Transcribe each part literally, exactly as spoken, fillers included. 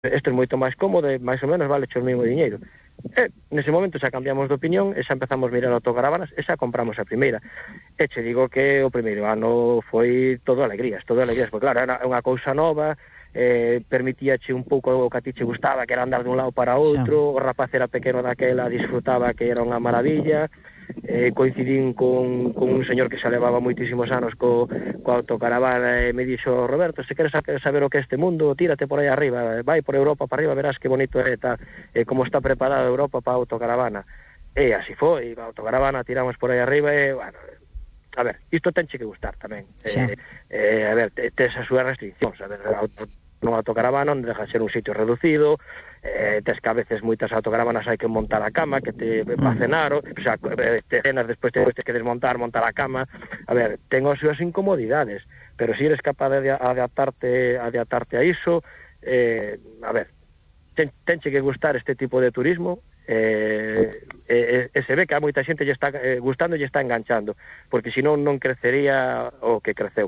Isto é moito máis cómodo e máis ou menos vale o mesmo diñeiro. E nese momento xa cambiamos de opinión e xa empezamos a mirar autocaravanas e xa compramos a primeira. E che digo que o primeiro ano foi todo alegrías, todo alegrías, porque claro, era unha cousa nova, eh, permitíache un pouco o que a ti che gustaba, que era andar dun lado para outro, o rapaz era pequeno daquela, disfrutaba que era unha maravilla. Eh, coincidín con, con un señor que xa levaba moitísimos anos co, co autocaravana e me dixo: Roberto, se queres saber o que é este mundo, tírate por aí arriba, vai por Europa para arriba, verás que bonito é tal, eh, como está preparada Europa para a autocaravana. E así foi, a autocaravana tiramos por aí arriba e, bueno, a ver, isto tenche que gustar tamén. Sí. Eh, eh, a ver, tes as súas restriccións, a ver, auto, non autocaravana non deja de ser un sitio reducido, eh, tes que a veces moitas autocaravanas hai que montar a cama, que te mm. para cenar, o, o sea, te cenas, despois te, te que desmontar, montar a cama. A ver, ten as súas incomodidades, pero se si eres capaz de adaptarte, adaptarte a iso, eh, a ver, ten, tenche que gustar este tipo de turismo, eh, e, e se ve que a moita xente lle está eh, gustando e lle está enganchando, porque senón non crecería o que creceu.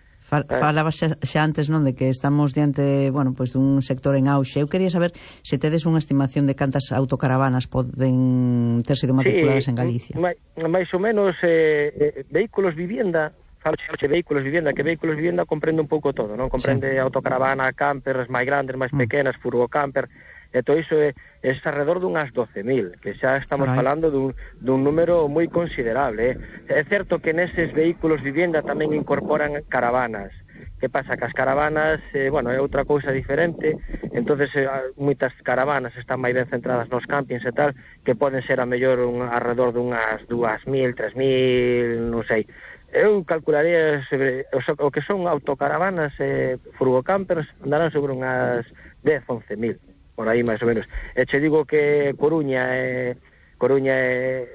Falabas xa, xa antes, non, de que estamos diante, bueno, pois dun sector en auxe. Eu quería saber se tedes unha estimación de cantas autocaravanas poden ter sido matriculadas sí, en Galicia. máis, máis ou menos eh, eh, vehículos vivienda, falo xe vehículos vivienda, que vehículos vivienda comprende un pouco todo, non? Comprende sí. autocaravana, campers máis grandes, máis mm. pequenas, furgo camper, e todo iso é, é alrededor dunhas doce mil, que xa estamos Carai. falando dun, dun número moi considerable. Eh? É certo que neses vehículos vivienda tamén incorporan caravanas. Que pasa? Que as caravanas, eh, bueno, é outra cousa diferente, entonces eh, moitas caravanas están máis ben centradas nos campings e tal, que poden ser a mellor un, alrededor dunhas dúas mil, tres mil, non sei. Eu calcularía sobre, o, o que son autocaravanas e eh, furgocampers andarán sobre unhas dez, once mil. Por aí máis ou menos. E che digo que Coruña e Coruña e,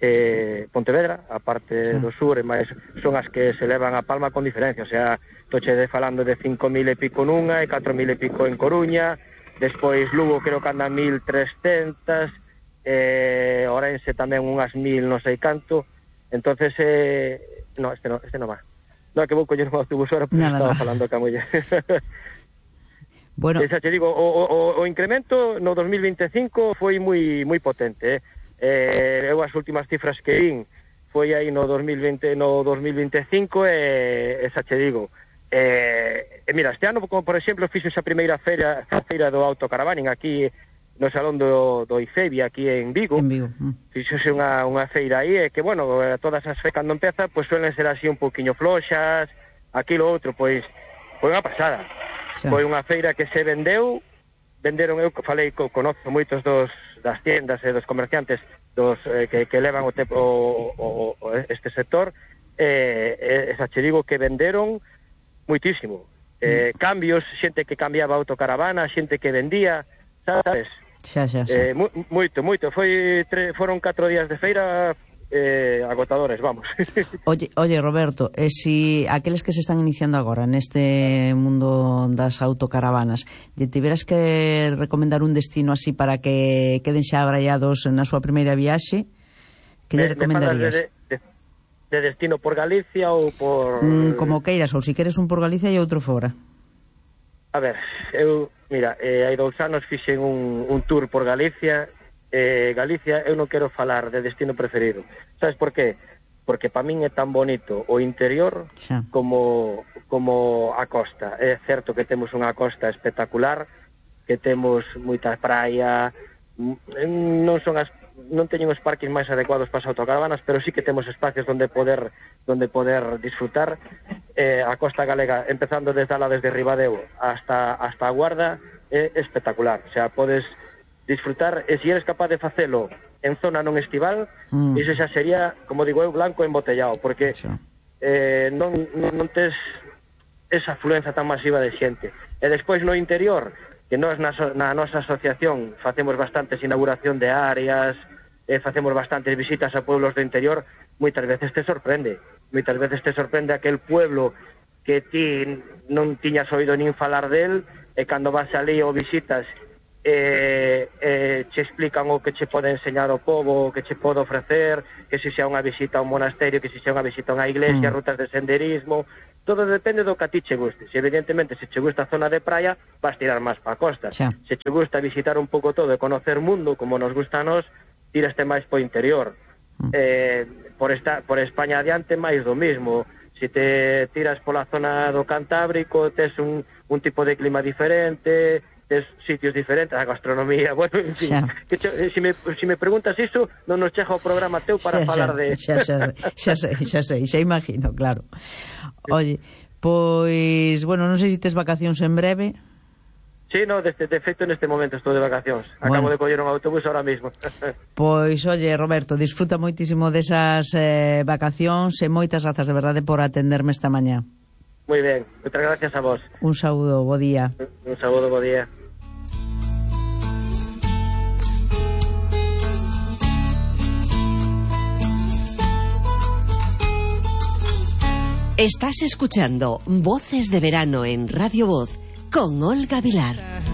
e Pontevedra, a parte sí. do sur, e máis, son as que se levan a palma con diferencia, o sea, toche de falando de cinco mil e pico nunha e catro mil e pico en Coruña, despois Lugo creo que anda mil trescentas, e Ourense tamén unhas mil non sei canto, entonces eh, no, este no, este non va. No, que vou coller un autobús ahora porque estaba no. falando ca muller. Bueno, xa te digo, o, o, o incremento no dos mil vinte e cinco foi moi moi potente, eh. Eh, eu as últimas cifras que vin foi aí no dos mil vinte, no dos mil vinte e cinco e, e xa te digo, eh, e mira, este ano, como por exemplo, fixo esa primeira feira, a feira do autocaravaning aquí no Salón do, do IFEBI aquí en Vigo, en Vigo. Mm. Fixose unha, unha feira aí, e que, bueno, todas as feiras cando empeza, pois suelen ser así un poquinho floxas, aquilo outro, pois, foi unha pasada. Sí. Foi unha feira que se vendeu, venderon, eu falei, conozo moitos dos, das tiendas e dos comerciantes dos eh, que, que levan o, te, o, o, o este sector, e eh, eh, che digo que venderon moitísimo. Eh, mm. Cambios, xente que cambiaba autocaravana, xente que vendía, sabes? Xa, xa, xa. Eh, mu, moito, moito. Foi tre, foron catro días de feira eh, agotadores, vamos. Oye, oye, Roberto, e si aqueles que se están iniciando agora neste mundo das autocaravanas, lle tiveras que recomendar un destino así para que queden xa abrallados na súa primeira viaxe, que lle recomendarías? De, de, de destino por Galicia ou por... Mm, como queiras, ou si queres un por Galicia e outro fora. A ver, eu, mira, eh, hai dous anos fixen un, un tour por Galicia. Eh, Galicia, eu non quero falar de destino preferido. Sabes por qué? Porque para min é tan bonito o interior xa. como como a costa. É certo que temos unha costa espectacular, que temos moita praia, non son as non teñen os parques máis adecuados para as autocaravanas, pero sí que temos espacios onde poder donde poder disfrutar. Eh, a costa galega, empezando desde lá desde Ribadeo hasta hasta a Guarda, é espectacular. O sea, podes disfrutar, e se eres capaz de facelo en zona non estival, mm. iso xa sería, como digo eu, blanco embotellado, porque eh, non, non, non tes esa afluencia tan masiva de xente. E despois no interior, que nós na, na nosa asociación facemos bastantes inauguración de áreas, eh, facemos bastantes visitas a pueblos do interior, moitas veces te sorprende, moitas veces te sorprende aquel pueblo que ti non tiñas oído nin falar del, e cando vas ali ou visitas, Eh, eh, che explican o que che pode enseñar o povo, o que che pode ofrecer, que se xa unha visita a un monasterio, que se xa unha visita a unha iglesia, mm. rutas de senderismo, todo depende do que a ti che guste. Se evidentemente se che gusta a zona de praia, vas tirar máis para a costa. Xa. Se che gusta visitar un pouco todo e conocer o mundo, como nos gusta a nós, tiraste máis po interior. Mm. Eh, por, esta, por España adiante, máis do mismo. Se te tiras pola zona do Cantábrico, tes un, un tipo de clima diferente, tes sitios diferentes, a gastronomía, bueno, en fin, que che, se, me, se me preguntas iso, non nos chega o programa teu para xa, falar xa, de... Xa, xa, xa sei, xa sei, xa imagino, claro. Oye, pois, bueno, non sei se tes vacacións en breve. Sí, no, de, de feito neste momento estou de vacacións. Acabo bueno. de coller un autobús ahora mismo. Pois, oye, Roberto, disfruta moitísimo desas eh, vacacións e moitas grazas de verdade por atenderme esta mañá. Moi ben, moitas gracias a vos. Un saúdo, bo día. Un saúdo, bo día. Estás escuchando Voces de Verano en Radio Voz con Olga Vilar.